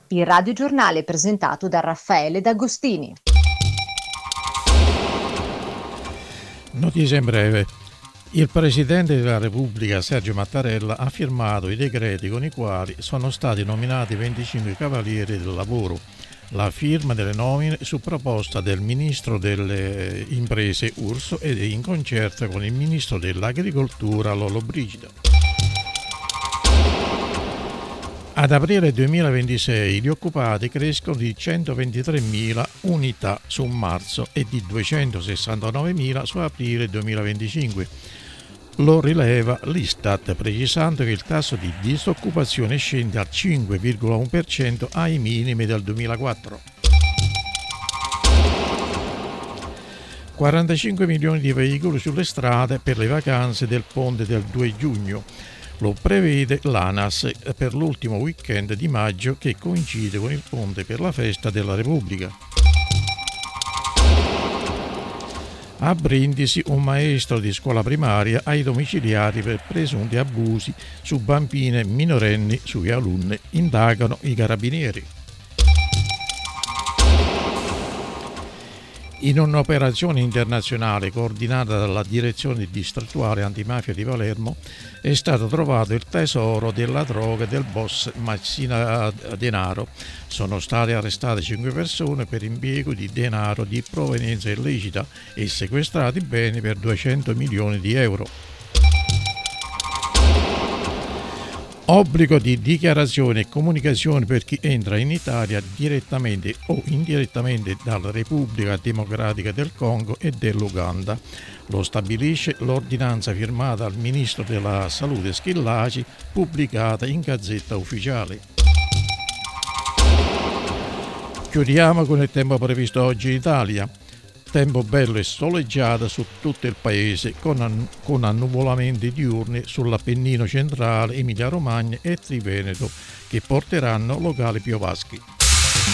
Il radiogiornale presentato da Raffaele D'Agostini. Notizie in breve. Il Presidente della Repubblica, Sergio Mattarella, ha firmato i decreti con i quali sono stati nominati 25 Cavalieri del Lavoro. La firma delle nomine su proposta del Ministro delle Imprese Urso ed in concerto con il Ministro dell'Agricoltura Lollobrigida. Ad aprile 2026 gli occupati crescono di 123.000 unità su marzo e di 269.000 su aprile 2025. Lo rileva l'Istat, precisando che il tasso di disoccupazione scende al 5,1% ai minimi del 2004. 45 milioni di veicoli sulle strade per le vacanze del ponte del 2 giugno. Lo prevede l'ANAS per l'ultimo weekend di maggio che coincide con il ponte per la festa della Repubblica. A Brindisi un maestro di scuola primaria ai domiciliari per presunti abusi su bambine minorenni sue alunne, indagano i carabinieri. In un'operazione internazionale coordinata dalla Direzione Distrettuale Antimafia di Palermo è stato trovato il tesoro della droga del boss Massina Denaro. Sono state arrestate 5 persone per impiego di denaro di provenienza illecita e sequestrati beni per 200 milioni di euro. Obbligo di dichiarazione e comunicazione per chi entra in Italia direttamente o indirettamente dalla Repubblica Democratica del Congo e dell'Uganda. Lo stabilisce l'ordinanza firmata dal Ministro della Salute Schillaci, pubblicata in Gazzetta Ufficiale. Chiudiamo con il tempo previsto oggi in Italia. Tempo bello e soleggiato su tutto il paese, con annuvolamenti diurni sull'Appennino centrale, Emilia-Romagna e Triveneto che porteranno locali piovaschi.